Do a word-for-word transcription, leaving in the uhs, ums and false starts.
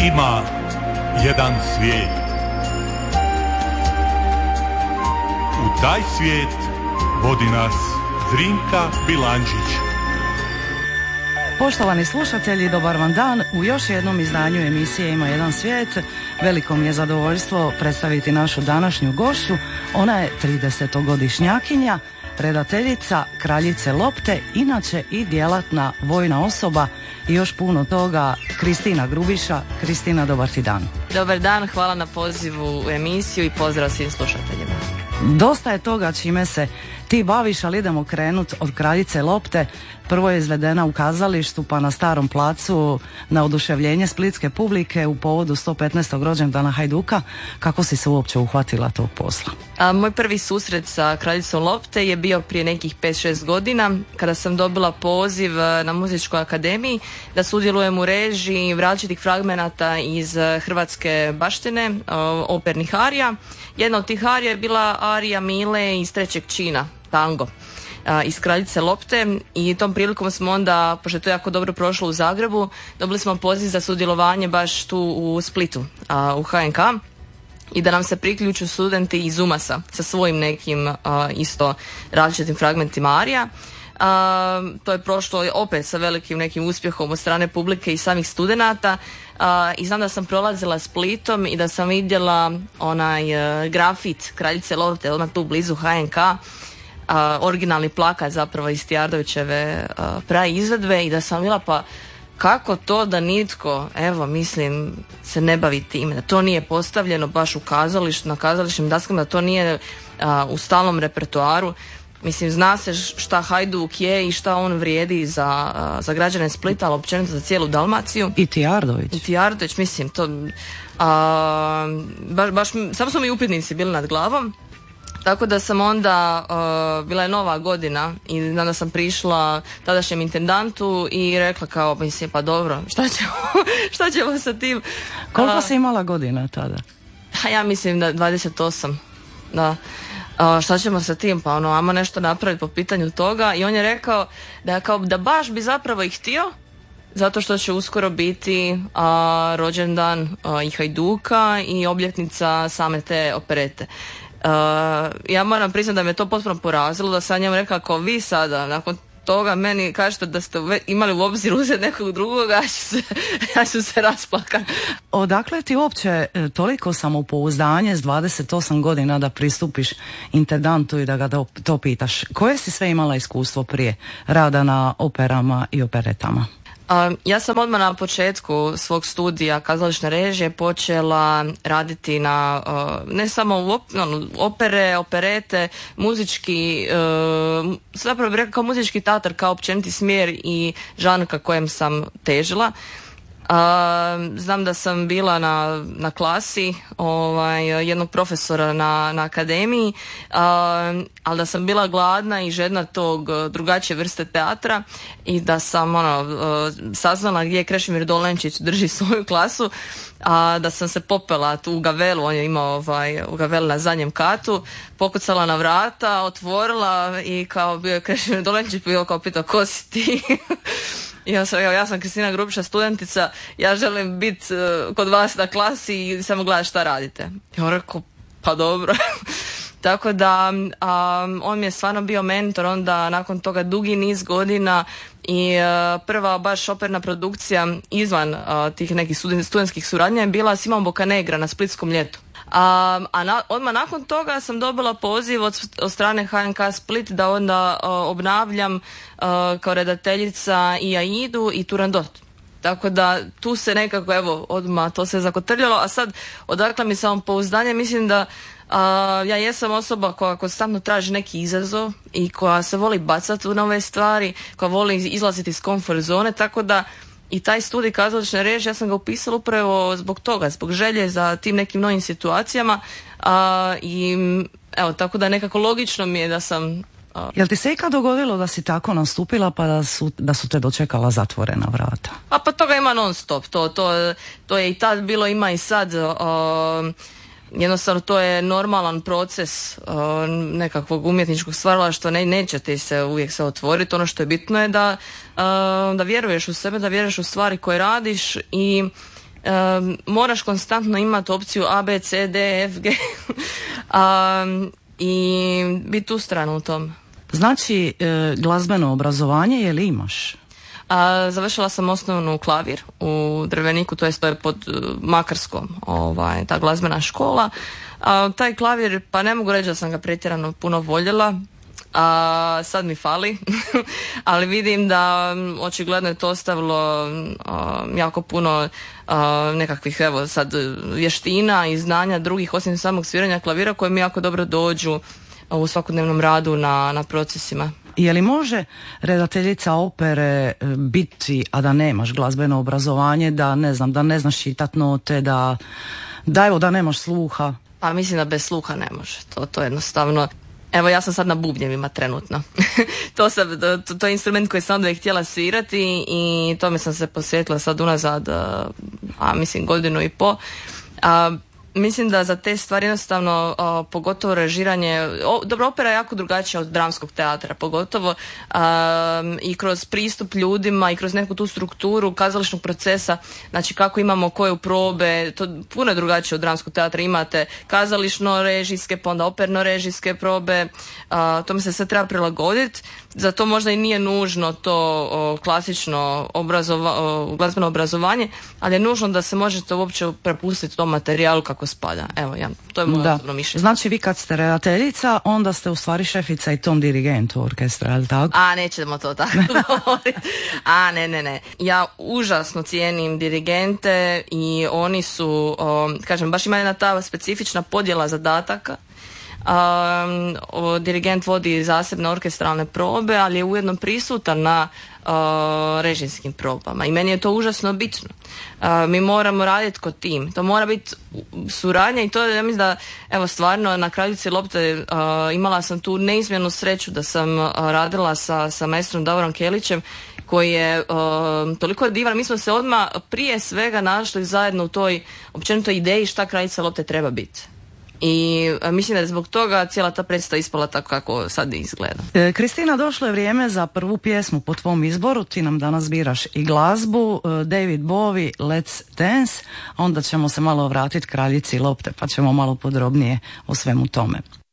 Ima jedan svijet. U taj svijet vodi nas Zrinka Bilandžić. Poštovani slušatelji, dobar vam dan. U još jednom izdanju emisije Ima jedan svijet. Veliko mi je zadovoljstvo predstaviti našu današnju gošću. Ona je tridesetogodišnjakinja, redateljica Kraljice lopte, inače i djelatna vojna osoba i još puno toga. Kristina Grubiša. Kristina, dobar ti dan. Dobar dan, hvala na pozivu u emisiju i pozdrav svim slušateljima. Dosta je toga čime se ti baviš, ali idemo krenut od Kraljice lopte. Prvo je izvedena u kazalištu, pa na Starom placu na oduševljenje splitske publike u povodu sto petnaestog rođendana Hajduka. Kako si se uopće uhvatila tog posla? A, moj prvi susret sa Kraljicom lopte je bio prije nekih pet šest godina, kada sam dobila poziv na Muzičkoj akademiji da sudjelujem u režiji različitih fragmenata iz hrvatske baštine, opernih arija. Jedna od tih arija je bila arija Mile iz Trećeg čina, tango, iz Kraljice lopte, i tom prilikom smo onda, pošto je to jako dobro prošlo u Zagrebu, dobili smo poziv za sudjelovanje baš tu u Splitu, u H N K, i da nam se priključu studenti iz Umasa sa svojim nekim isto različitim fragmentima arija. Uh, to je prošlo opet sa velikim nekim uspjehom od strane publike i samih studenata, uh, i znam da sam prolazila Splitom i da sam vidjela onaj uh, grafit Kraljice lopte odmah tu blizu H N K, uh, originalni plakat zapravo iz Tijardovićeve uh, praizvedbe, i da sam bila pa kako to da nitko, evo mislim, se ne bavi time, da to nije postavljeno baš u kazalištu, na kazališnim daskama, da to nije uh, u stalnom repertoaru. Mislim, zna se šta Hajduk je i šta on vrijedi za, za građane Splita, ali općenito za cijelu Dalmaciju. I Tijardović. I Tijardović, mislim, to... A, baš, baš, samo su mi upitnici bili nad glavom. Tako da sam onda, uh, bila je nova godina i onda sam prišla tadašnjem intendantu i rekla kao, mislim, pa dobro, šta ćemo, šta ćemo sa tim? Koliko uh, si imala godina tada? Ja mislim da dvadeset osam, da. Uh, šta ćemo sa tim, pa ono, ajmo nešto napraviti po pitanju toga. I on je rekao da, kao, da baš bi zapravo ih htio, zato što će uskoro biti uh, rođendan uh, i Hajduka i obljetnica same te operete. Uh, ja moram priznati da me to potpuno porazilo, da sam njemu rekla, ako vi sada nakon toga meni kažete da ste imali u obzir uzeti nekog drugoga, ja ću se, ja ću se rasplakati. Odakle ti uopće toliko samopouzdanje s dvadeset osam godina da pristupiš intendantu i da ga to, to pitaš? Koje si sve imala iskustvo prije rada na operama i operetama? Um, ja sam odmah na početku svog studija kazališne režije počela raditi na uh, ne samo op, no, opere, operete, muzički, uh, zapravo bih rekao kao muzički teatar, kao općeniti smjer i žanr ka kojem sam težila. Uh, znam da sam bila na, na klasi ovaj, jednog profesora na, na akademiji, uh, ali da sam bila gladna i žedna tog drugačije vrste teatra i da sam ono, uh, saznala gdje Krešimir Dolenčić drži svoju klasu, a da sam se popela tu u Gavelu, on je imao ovaj, u Gavelu na zadnjem katu, pokucala na vrata, otvorila i kao bio je Krešimir Dolenčić, bio kao pitao ko si ti? Ja sam, ja sam Kristina Grubiša, studentica, ja želim biti uh, kod vas na klasi i samo gledati šta radite. I on rekao, pa dobro. Tako da um, on mi je stvarno bio mentor, onda nakon toga dugi niz godina i uh, prva baš operna produkcija izvan uh, tih nekih student, studentskih suradnja je bila Simon Boccanegra na Splitskom ljetu. Um, a na, odmah nakon toga sam dobila poziv od, od strane H N K Split da onda uh, obnavljam uh, kao redateljica i Aidu i Turandot. Tako da tu se nekako, evo, odmah to se zakotrljalo, a sad odakle mi samopouzdanje, mislim da uh, ja jesam osoba koja konstantno traži neki izazov i koja se voli bacati u nove stvari, koja voli izlaziti iz komfort zone, tako da i taj studij kazališne režije, ja sam ga upisala upravo zbog toga, zbog želje za tim nekim novim situacijama, a, i evo, tako da nekako logično mi je da sam... A... Jel ti se ikad dogodilo da si tako nastupila pa da su, da su te dočekala zatvorena vrata? A pa toga ima non stop, to, to, to je i tad bilo, ima i sad... A, jednostavno to je normalan proces uh, nekakvog umjetničkog stvaralaštva, ne, neće ti se uvijek se otvoriti. Ono što je bitno je da, uh, da vjeruješ u sebe, da vjeruješ u stvari koje radiš i um, moraš konstantno imati opciju A, B, C, D, F, G um, i biti ustrajan u tom. Znači, e, glazbeno obrazovanje je li imaš? A, završila sam osnovnu klavir u Drveniku, to jest to je pod uh, Makarskom, ovaj, ta glazbena škola. A, taj klavir, pa ne mogu reći da sam ga pretjerano puno voljela, a sad mi fali, ali vidim da um, očigledno je to ostavilo um, jako puno uh, nekakvih evo sad vještina i znanja drugih osim samog sviranja klavira koje mi jako dobro dođu u svakodnevnom radu na, na procesima. Je li može redateljica opere biti, a da nemaš glazbeno obrazovanje, da ne znam, da ne znaš čitat note, da, da evo da nemaš sluha? Pa mislim da bez sluha ne može. To, to jednostavno. Evo ja sam sad na bubnjevima trenutno. to, sam, to, to je instrument koji sam uvijek htjela svirati i tome sam se posvetila sad unazad, a mislim godinu i po. A, Mislim da za te stvari jednostavno, o, pogotovo režiranje, o, dobro, opera je jako drugačija od dramskog teatra, pogotovo a, i kroz pristup ljudima i kroz neku tu strukturu kazališnog procesa, znači kako imamo koju probe, to puno je drugačije od dramskog teatra, imate kazališno-režijske, pa onda operno-režijske probe, a, tome se sve treba prilagoditi, zato možda i nije nužno to o, klasično obrazova, o, glazbeno obrazovanje, ali je nužno da se možete uopće prepustiti tom materijalu kako spada. Evo, ja, to je moje osobno mišljenje. Znači vi kad ste redateljica, onda ste u stvari šefica i tom dirigentu orkestra, je li tako? A, nećemo to tako govoriti. A, ne, ne, ne. Ja užasno cijenim dirigente i oni su, o, kažem, baš ima jedna ta specifična podjela zadataka. Um, o, dirigent vodi zasebne orkestralne probe, ali je ujedno prisutan na uh, režijskim probama i meni je to užasno bitno. Uh, mi moramo raditi kod tim, to mora biti suradnja i to ja mislim da, evo stvarno na Kraljici lopte uh, imala sam tu neizmjernu sreću da sam uh, radila sa, sa maestrom Davorom Kelićem koji je uh, toliko divan. Mi smo se odmah prije svega našli zajedno u toj općenito ideji šta Kraljica lopte treba biti. I mislim da je zbog toga cijela ta predstava ispala tako kako sad izgleda. E, Kristina, došlo je vrijeme za prvu pjesmu po tvom izboru. Ti nam danas biraš i glazbu. e, David Bowie, Let's Dance. Onda ćemo se malo vratiti Kraljici lopte pa ćemo malo podrobnije o svemu tome.